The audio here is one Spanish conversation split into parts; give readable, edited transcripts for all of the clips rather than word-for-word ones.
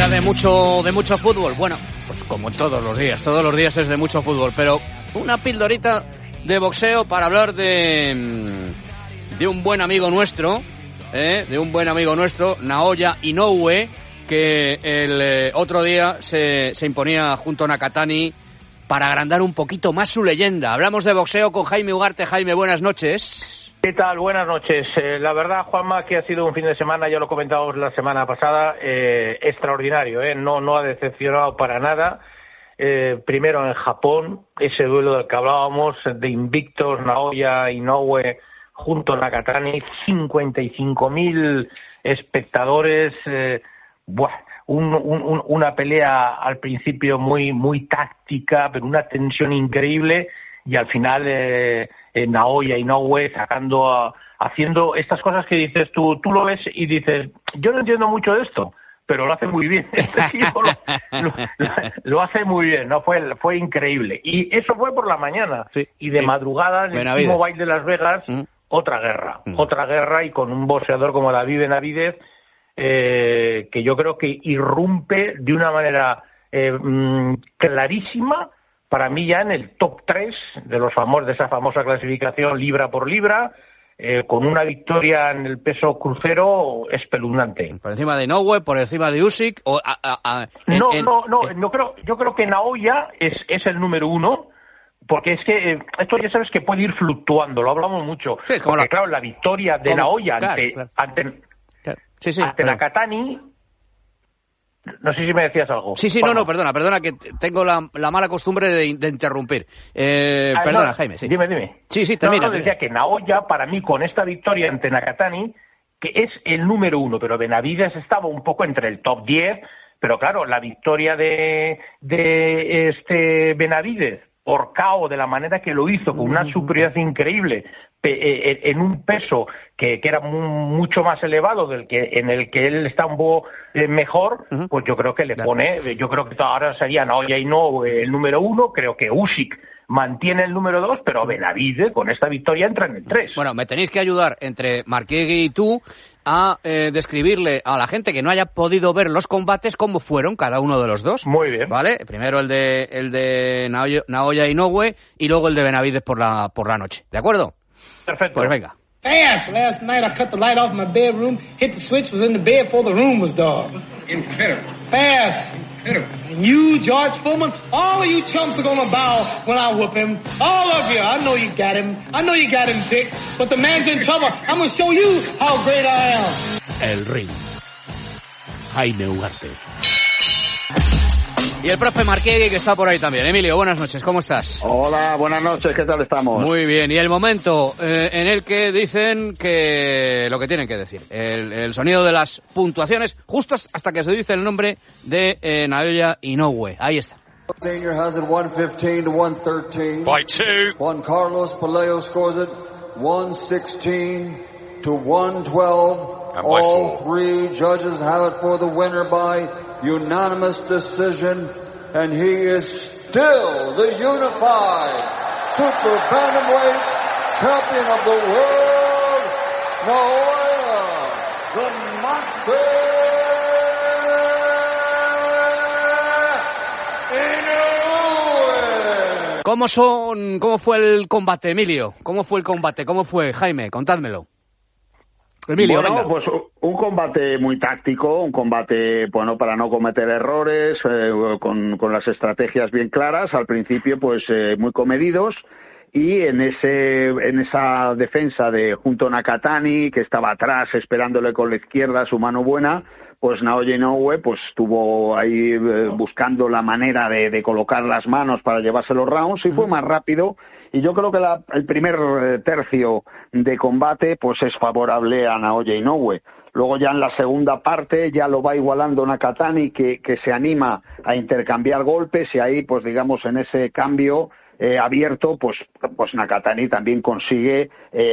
día de mucho fútbol. Bueno, pues como todos los días es de mucho fútbol, pero una pildorita de boxeo para hablar de un buen amigo nuestro, Naoya Inoue, que el otro día se imponía junto a Nakatani para agrandar un poquito más su leyenda. Hablamos de boxeo con Jaime Ugarte. Jaime, buenas noches. ¿Qué tal? Buenas noches. La verdad, Juanma, que ha sido un fin de semana, ya lo comentábamos la semana pasada, extraordinario, no ha decepcionado para nada. Primero en Japón, ese duelo del que hablábamos, de invictos, Naoya Inoue junto a Nakatani, 55.000 espectadores, una pelea al principio muy táctica, pero una tensión increíble, y al final Naoya Inoue haciendo estas cosas que dices tú lo ves y dices, yo no entiendo mucho de esto, pero lo hace muy bien. Este tío lo hace muy bien, ¿no? Fue increíble. Y eso fue por la mañana. Sí, y de madrugada, en el T-Mobile de Las Vegas, otra guerra, y con un boxeador como David Benavidez, que yo creo que irrumpe de una manera clarísima, para mí ya en el top 3 de esa famosa clasificación libra por libra, con una victoria en el peso crucero espeluznante. ¿Por encima de Inoue, por encima de Usyk? Yo creo que Naoya es el número 1, porque es que esto ya sabes que puede ir fluctuando, lo hablamos mucho. Sí, porque claro, la victoria de Naoya ante Nakatani... No sé si me decías algo. Sí, no, perdona, que tengo la mala costumbre de interrumpir. Perdona, Jaime, sí. Dime. Sí, termina. Decía que Naoya, para mí, con esta victoria ante Nakatani, que es el número 1, pero Benavidez estaba un poco entre el top 10, pero claro, la victoria de Benavidez por KO, de la manera que lo hizo, con una superioridad increíble, en un peso que era mucho más elevado en el que él está un poco mejor, pues yo creo que le pone, yo creo que ahora sería Naoya Inoue el número 1, creo que Usyk mantiene el número 2, pero Benavidez con esta victoria entra en el 3. Bueno, me tenéis que ayudar entre Marquiegui y tú a describirle a la gente que no haya podido ver los combates cómo fueron cada uno de los dos. Muy bien. ¿Vale? Primero el de Naoya Inoue y luego el de Benavidez por la noche. ¿De acuerdo? Perfecto. Pues venga. Fast. Last night I cut the light off my bedroom, hit the switch, was in the bed before the room was dark. Incredible. Fast. Incredible. And you, George Foreman, all of you chumps are gonna bow when I whoop him. All of you. I know you got him. I know you got him, Dick. But the man's in trouble. I'm gonna show you how great I am. El ring. Jaime Ugarte. Y el profe Marquiegui, que está por ahí también. Emilio, buenas noches, ¿cómo estás? Hola, buenas noches, ¿qué tal estamos? Muy bien, y el momento en el que dicen que lo que tienen que decir. El sonido de las puntuaciones, justo hasta que se dice el nombre de Naoya Inoue. Ahí está. Senior has it 115 to 113. By 2. Juan Carlos Pelayo scores it 116 to 112. All 3 judges have it for the winner by unanimous decision, and he is still the unified super bantamweight champion of the world, Naoya the Monster Inoue. ¿Cómo fue el combate, Emilio? ¿Cómo fue el combate? ¿Cómo fue, Jaime? Contádmelo. Emilio, bueno, venga. Pues un combate muy táctico, un combate, para no cometer errores, con las estrategias bien claras, al principio pues muy comedidos, y en esa defensa de junto a Nakatani, que estaba atrás esperándole con la izquierda su mano buena, pues Naoya Inoue pues estuvo ahí buscando la manera de colocar las manos para llevarse los rounds, y fue más rápido. Y yo creo que el primer tercio de combate pues es favorable a Naoya Inoue. Luego ya en la segunda parte ya lo va igualando Nakatani, que se anima a intercambiar golpes, y ahí pues digamos en ese cambio abierto pues Nakatani también consigue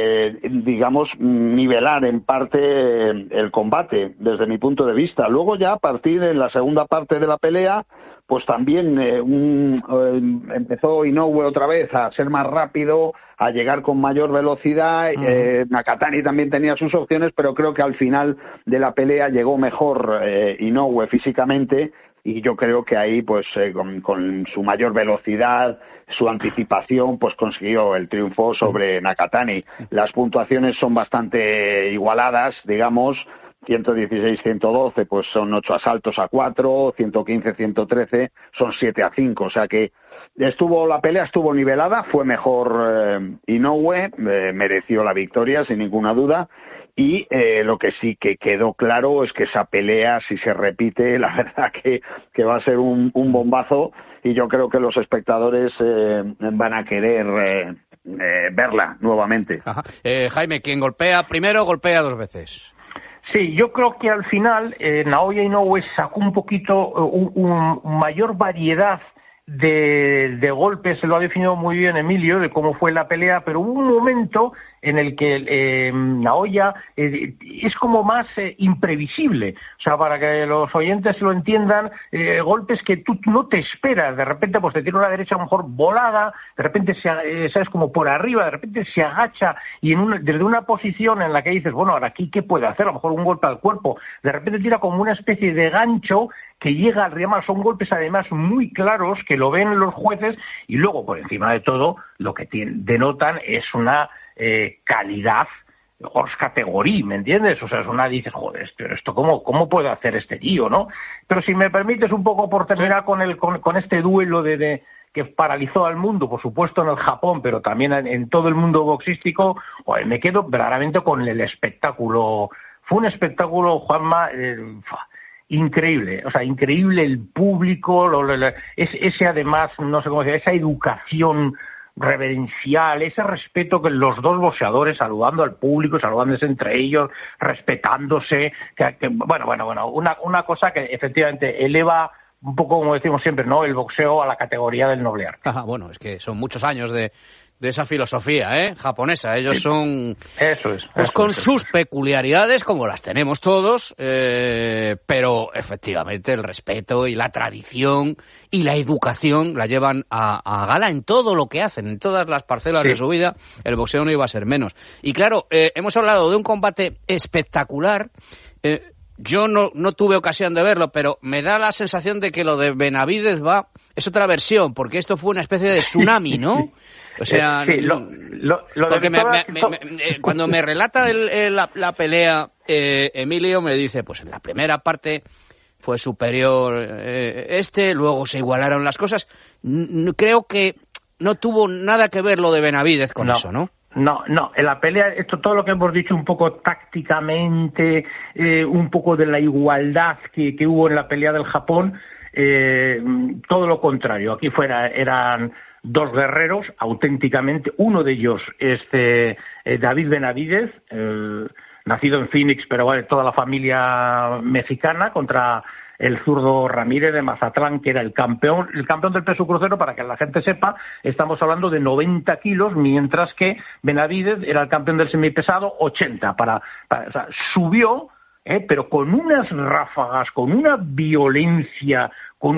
nivelar en parte el combate desde mi punto de vista. Luego ya a partir de la segunda parte de la pelea pues también empezó Inoue otra vez a ser más rápido, a llegar con mayor velocidad. Nakatani también tenía sus opciones, pero creo que al final de la pelea llegó mejor Inoue físicamente, y yo creo que ahí pues con su mayor velocidad, su anticipación, pues consiguió el triunfo sobre Nakatani. Las puntuaciones son bastante igualadas, digamos. 116-112 pues son 8 asaltos a 4, 115-113 son 7-5, o sea que la pelea estuvo nivelada, fue mejor Inoue, mereció la victoria sin ninguna duda, y lo que sí que quedó claro es que esa pelea, si se repite, la verdad que va a ser un bombazo, y yo creo que los espectadores van a querer verla nuevamente. Jaime, quien golpea primero, golpea dos veces. Sí, yo creo que al final Naoya Inoue sacó un poquito un mayor variedad de golpes, se lo ha definido muy bien Emilio, de cómo fue la pelea, pero hubo un momento en el que Naoya es como más imprevisible. O sea, para que los oyentes lo entiendan, golpes que tú no te esperas. De repente pues te tira una derecha a lo mejor volada, de repente sabes, como por arriba, de repente se agacha y desde una posición en la que dices, bueno, ahora aquí ¿qué puede hacer? A lo mejor un golpe al cuerpo. De repente tira como una especie de gancho que llega al rival. Son golpes además muy claros que lo ven los jueces, y luego por encima de todo lo que denotan es una calidad hors categoría, ¿me entiendes? O sea, es una, dices, joder, pero esto ¿cómo puede hacer este tío, no? Pero si me permites un poco por terminar con este duelo que paralizó al mundo, por supuesto en el Japón, pero también en todo el mundo boxístico, joder, me quedo verdaderamente con el espectáculo. Fue un espectáculo, Juanma, increíble, o sea, increíble el público, ese además, no sé cómo decir, esa educación reverencial, ese respeto que los dos boxeadores saludando al público, saludándose entre ellos, respetándose, bueno, una cosa que efectivamente eleva un poco, como decimos siempre, ¿no?, el boxeo a la categoría del noble arte. Bueno, es que son muchos años de esa filosofía, japonesa. Ellos son, pues con sus peculiaridades, como las tenemos todos, pero efectivamente el respeto y la tradición y la educación la llevan a gala en todo lo que hacen, en todas las parcelas de su vida. El boxeo no iba a ser menos. Y claro, hemos hablado de un combate espectacular. Yo no tuve ocasión de verlo, pero me da la sensación de que lo de Benavidez es otra versión, porque esto fue una especie de tsunami, ¿no? O sea, porque cuando me relata la pelea, Emilio me dice, pues en la primera parte fue superior luego se igualaron las cosas. Creo que no tuvo nada que ver lo de Benavidez con eso, ¿no? No, en la pelea, todo lo que hemos dicho un poco tácticamente, un poco de la igualdad que hubo en la pelea del Japón, todo lo contrario. Aquí eran dos guerreros, auténticamente. Uno de ellos es David Benavidez, nacido en Phoenix, pero vale, toda la familia mexicana, contra el zurdo Ramírez de Mazatlán, que era el campeón del peso crucero. Para que la gente sepa, estamos hablando de 90 kilos, mientras que Benavidez era el campeón del semipesado, 80. O sea, subió, pero con unas ráfagas, con una violencia,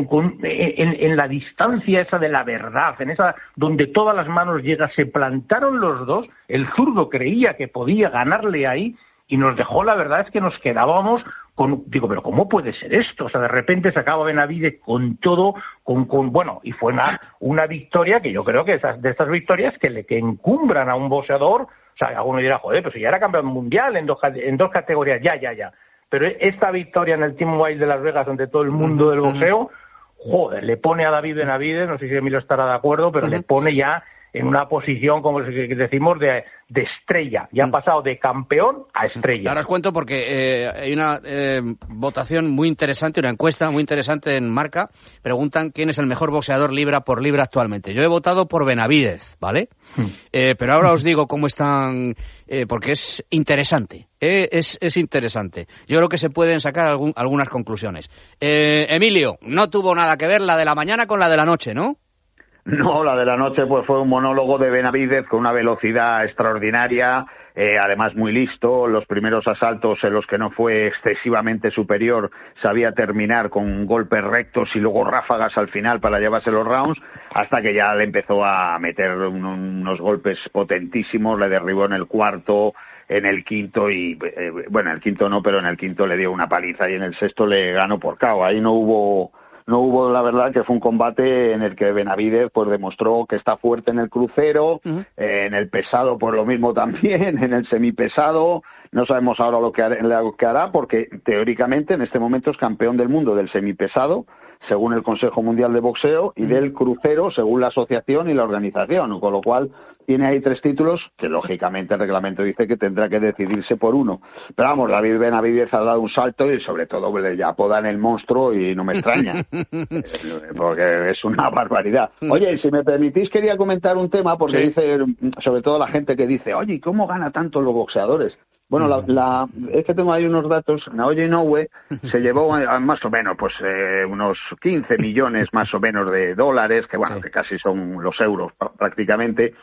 en la distancia esa de la verdad, en esa donde todas las manos llegan, se plantaron los dos. El zurdo creía que podía ganarle ahí, y nos dejó, la verdad es que nos quedábamos digo, pero ¿cómo puede ser esto? O sea, de repente se acaba Benavidez con todo, bueno, y fue una victoria que yo creo que de estas victorias que encumbran a un boxeador. O sea, alguno dirá, joder, pues si ya era campeón mundial en dos categorías, ya. Pero esta victoria en el Team Wild de Las Vegas ante todo el mundo del boxeo, joder, le pone a David Benavidez, no sé si Emilio estará de acuerdo, pero le pone ya en una posición, como decimos, de estrella. Ya ha pasado de campeón a estrella. Ahora os cuento porque hay una votación muy interesante, una encuesta muy interesante en Marca. Preguntan quién es el mejor boxeador libra por libra actualmente. Yo he votado por Benavidez, ¿vale? Pero ahora os digo cómo están, porque es interesante. Es interesante. Yo creo que se pueden sacar algunas conclusiones. Emilio, no tuvo nada que ver la de la mañana con la de la noche, ¿no? No, la de la noche pues fue un monólogo de Benavidez con una velocidad extraordinaria, además muy listo. Los primeros asaltos en los que no fue excesivamente superior sabía terminar con golpes rectos y luego ráfagas al final para llevarse los rounds, hasta que ya le empezó a meter unos golpes potentísimos, le derribó en el cuarto, en el quinto y, bueno, en el quinto no, pero en el quinto le dio una paliza y en el sexto le ganó por KO. Ahí no hubo, la verdad, que fue un combate en el que Benavidez pues demostró que está fuerte en el crucero, en el pesado pues lo mismo también, en el semipesado. No sabemos ahora lo que hará, porque teóricamente en este momento es campeón del mundo del semipesado, según el Consejo Mundial de Boxeo, y del crucero, según la asociación y la organización, con lo cual tiene ahí 3 títulos que lógicamente el reglamento dice que tendrá que decidirse por uno. Pero vamos, David Benavidez ha dado un salto y sobre todo le apodan el monstruo y no me extraña, porque es una barbaridad. Oye, si me permitís quería comentar un tema, porque dice, sobre todo la gente que dice, oye, ¿cómo gana tanto los boxeadores? Bueno, es que tengo ahí unos datos. Naoya Inoue se llevó más o menos pues unos 15 millones más o menos de dólares, que bueno, que casi son los euros prácticamente,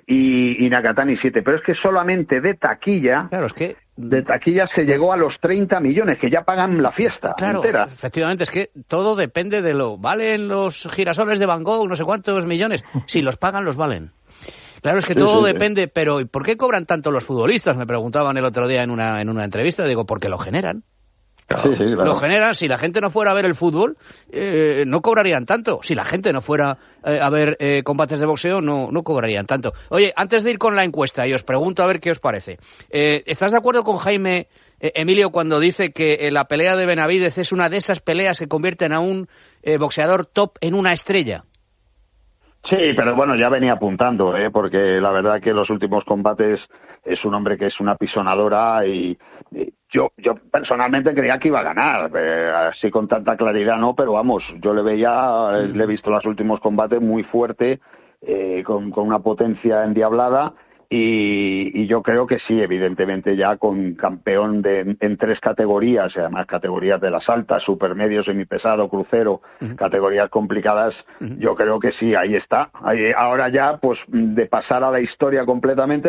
y Nakatani 7. Pero es que solamente de taquilla, claro, es que de taquilla se llegó a los 30 millones, que ya pagan la fiesta entera. Efectivamente, es que todo depende de lo... ¿Valen los girasoles de Van Gogh no sé cuántos millones? Si los pagan, los valen. Claro, es que todo depende, pero ¿y por qué cobran tanto los futbolistas? Me preguntaban el otro día en una entrevista. Digo, porque lo generan. Claro. Lo generan. Si la gente no fuera a ver el fútbol, no cobrarían tanto. Si la gente no fuera a ver combates de boxeo, no cobrarían tanto. Oye, antes de ir con la encuesta, y os pregunto a ver qué os parece. ¿Estás de acuerdo con Jaime, Emilio, cuando dice que la pelea de Benavidez es una de esas peleas que convierten a un boxeador top en una estrella? Sí, pero bueno, ya venía apuntando, porque la verdad que los últimos combates es un hombre que es una pisonadora y yo personalmente creía que iba a ganar, así con tanta claridad no, pero vamos, yo le he visto los últimos combates muy fuerte, con una potencia endiablada. Y yo creo que sí, evidentemente ya con campeón en 3 categorías, y además categorías de las altas, supermedio, semipesado, crucero, categorías complicadas, yo creo que sí, ahí está. Ahora ya, pues de pasar a la historia completamente,